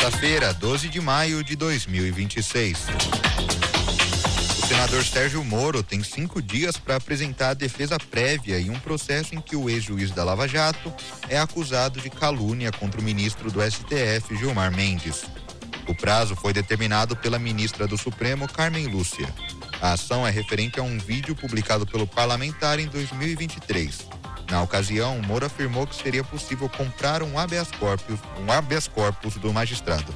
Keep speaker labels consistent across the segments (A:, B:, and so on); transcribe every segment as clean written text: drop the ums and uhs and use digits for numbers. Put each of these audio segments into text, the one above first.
A: Sexta-feira, 12 de maio de 2026. O senador Sérgio Moro tem 5 dias para apresentar a defesa prévia em um processo em que o ex-juiz da Lava Jato é acusado de calúnia contra o ministro do STF, Gilmar Mendes. O prazo foi determinado pela ministra do Supremo, Carmen Lúcia. A ação é referente a um vídeo publicado pelo parlamentar em 2023. Na ocasião, Moro afirmou que seria possível comprar um habeas corpus do magistrado.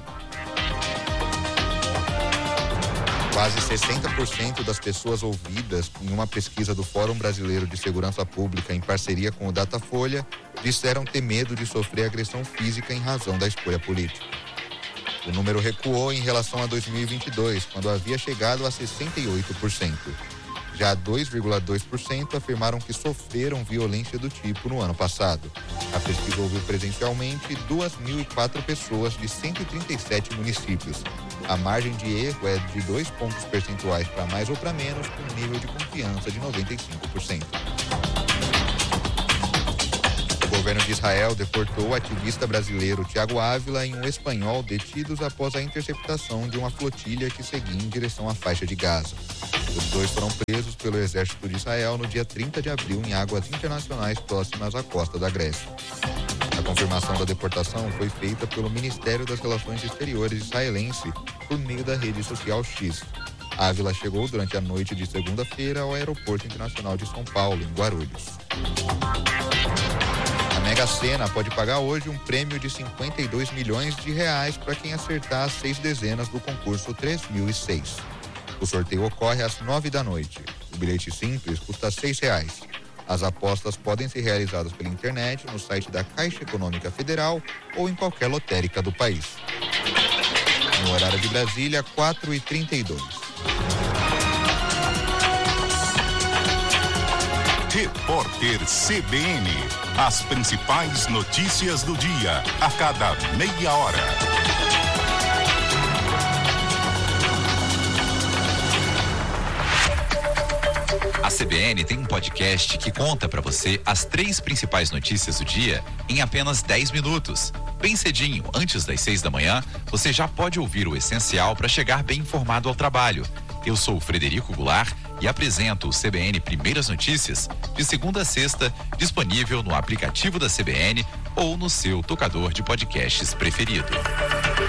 A: Quase 60% das pessoas ouvidas em uma pesquisa do Fórum Brasileiro de Segurança Pública em parceria com o Datafolha disseram ter medo de sofrer agressão física em razão da escolha política. O número recuou em relação a 2022, quando havia chegado a 68%. Já 2,2% afirmaram que sofreram violência do tipo no ano passado. A pesquisa ouviu presencialmente 2.004 pessoas de 137 municípios. A margem de erro é de 2 pontos percentuais para mais ou para menos, com nível de confiança de 95%. O governo de Israel deportou o ativista brasileiro Thiago Ávila e um espanhol detidos após a interceptação de uma flotilha que seguia em direção à faixa de Gaza. Os dois foram presos pelo exército de Israel no dia 30 de abril em águas internacionais próximas à costa da Grécia. A confirmação da deportação foi feita pelo Ministério das Relações Exteriores israelense por meio da rede social X. Ávila chegou durante a noite de segunda-feira ao Aeroporto Internacional de São Paulo, em Guarulhos. A Mega Sena pode pagar hoje um prêmio de R$52 milhões para quem acertar as 6 dezenas do concurso 3006. O sorteio ocorre às 9 da noite. O bilhete simples custa R$6. As apostas podem ser realizadas pela internet, no site da Caixa Econômica Federal ou em qualquer lotérica do país. No horário de Brasília, 4h32.
B: Repórter CBN. As principais notícias do dia, a cada meia hora.
C: A CBN tem um podcast que conta para você as 3 principais notícias do dia em apenas 10 minutos. Bem cedinho, antes das 6 da manhã, você já pode ouvir o essencial para chegar bem informado ao trabalho. Eu sou o Frederico Goulart e apresento o CBN Primeiras Notícias de segunda a sexta, disponível no aplicativo da CBN ou no seu tocador de podcasts preferido.